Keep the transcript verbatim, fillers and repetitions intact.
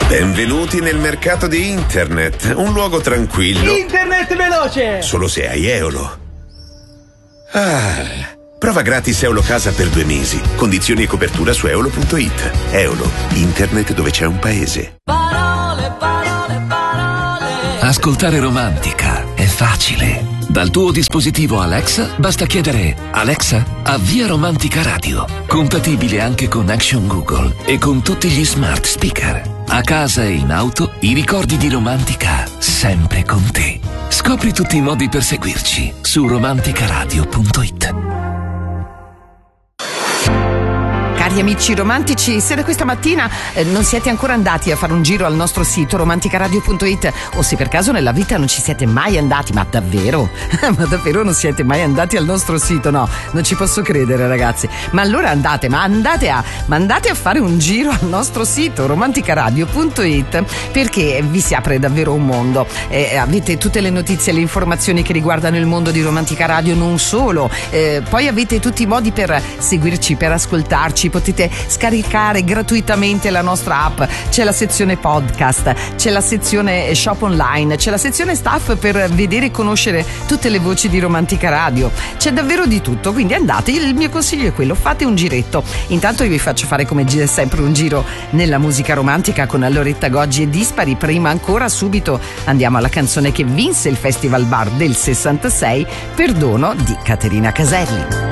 Benvenuti nel mercato di internet, un luogo tranquillo. Internet veloce! Solo se hai Eolo. Ah, prova gratis Eolo Casa per due mesi. Condizioni e copertura su eolo punto it. Eolo, internet dove c'è un paese. Parole, parole, parole. Ascoltare Romantica è facile. Dal tuo dispositivo Alexa basta chiedere: Alexa, avvia Romantica Radio. Compatibile anche con Action Google e con tutti gli smart speaker. A casa e in auto, i ricordi di Romantica sempre con te. Scopri tutti i modi per seguirci su romanticaradio punto it. Cari amici romantici, se da questa mattina eh, non siete ancora andati a fare un giro al nostro sito romanticaradio punto it, o se per caso nella vita non ci siete mai andati, ma davvero? ma davvero non siete mai andati al nostro sito? No, non ci posso credere, ragazzi. Ma allora andate, ma andate a, ma andate a fare un giro al nostro sito romanticaradio punto it, perché vi si apre davvero un mondo. Eh, avete tutte le notizie e le informazioni che riguardano il mondo di Romantica Radio, non solo. Eh, poi avete tutti i modi per seguirci, per ascoltarci. Potete scaricare gratuitamente la nostra app, c'è la sezione podcast, c'è la sezione shop online, c'è la sezione staff per vedere e conoscere tutte le voci di Romantica Radio, c'è davvero di tutto, quindi andate. Il mio consiglio è quello: fate un giretto. Intanto io vi faccio fare come sempre un giro nella musica romantica con Loretta Goggi e Dispari. Prima ancora, subito andiamo alla canzone che vinse il Festival Bar del sessantasei, Perdono, di Caterina Caselli.